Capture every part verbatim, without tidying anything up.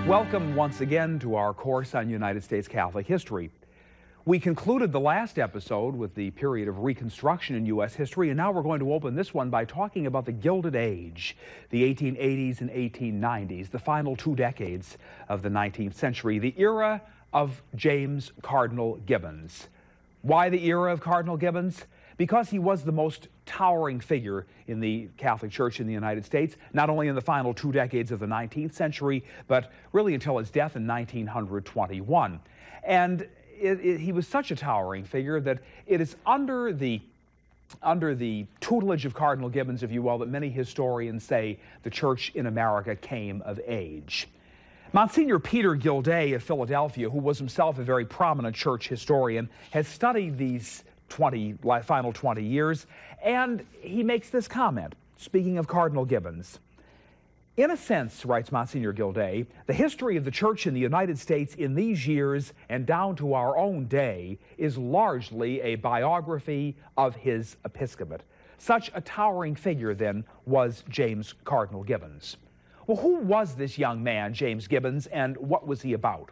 Welcome once again to our course on United States Catholic history. We concluded the last episode with the period of Reconstruction in U S history, and now we're going to open this one by talking about the Gilded Age, the eighteen eighties and eighteen nineties, the final two decades of the nineteenth century, the era of James Cardinal Gibbons. Why the era of Cardinal Gibbons? Because he was the most towering figure in the Catholic Church in the United States, not only in the final two decades of the nineteenth century, but really until his death in nineteen twenty-one. And it, it, he was such a towering figure that it is under the under the tutelage of Cardinal Gibbons, if you will, that many historians say the Church in America came of age. Monsignor Peter Gilday of Philadelphia, who was himself a very prominent church historian, has studied these twenty, final twenty years, and he makes this comment, speaking of Cardinal Gibbons. In a sense, writes Monsignor Gilday, the history of the Church in the United States in these years and down to our own day is largely a biography of his episcopate. Such a towering figure, then, was James Cardinal Gibbons. Well, who was this young man, James Gibbons, and what was he about?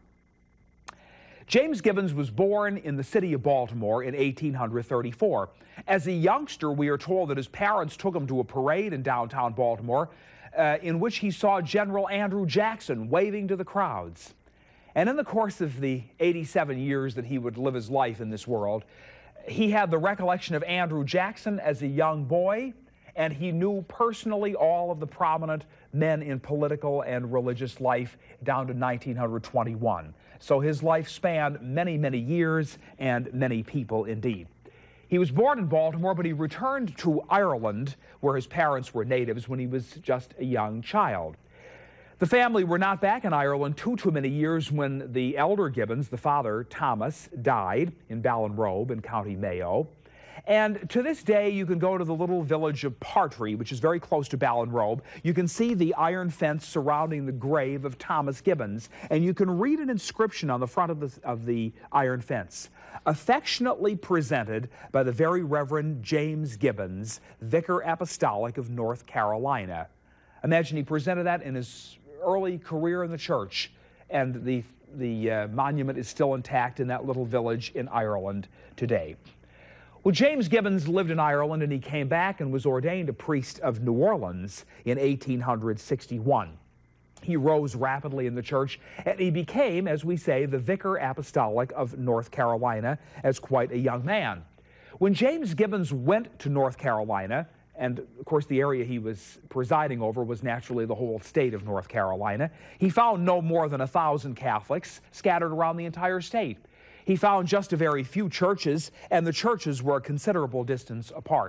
James Gibbons was born in the city of Baltimore in eighteen thirty-four. As a youngster, we are told that his parents took him to a parade in downtown Baltimore uh, in which he saw General Andrew Jackson waving to the crowds. And in the course of the eighty-seven years that he would live his life in this world, he had the recollection of Andrew Jackson as a young boy, and he knew personally all of the prominent men in political and religious life down to nineteen twenty-one. So his life spanned many, many years and many people indeed. He was born in Baltimore, but he returned to Ireland, where his parents were natives, when he was just a young child. The family were not back in Ireland too, too many years when the elder Gibbons, the father, Thomas, died in Ballinrobe in County Mayo. And to this day, you can go to the little village of Partry, which is very close to Ballinrobe. You can see the iron fence surrounding the grave of Thomas Gibbons, and you can read an inscription on the front of the, of the iron fence. Affectionately presented by the Very Reverend James Gibbons, Vicar Apostolic of North Carolina. Imagine he presented that in his early career in the church, and the, the uh, monument is still intact in that little village in Ireland today. Well, James Gibbons lived in Ireland, and he came back and was ordained a priest of New Orleans in eighteen sixty-one. He rose rapidly in the church, and he became, as we say, the Vicar Apostolic of North Carolina as quite a young man. When James Gibbons went to North Carolina, and of course the area he was presiding over was naturally the whole state of North Carolina, he found no more than a thousand Catholics scattered around the entire state. He found just a very few churches, and the churches were a considerable distance apart.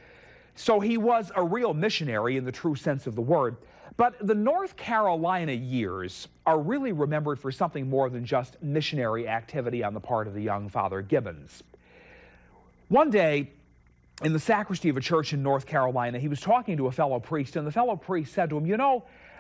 So he was a real missionary in the true sense of the word. But the North Carolina years are really remembered for something more than just missionary activity on the part of the young Father Gibbons. One day, in the sacristy of a church in North Carolina, he was talking to a fellow priest, and the fellow priest said to him, "You know,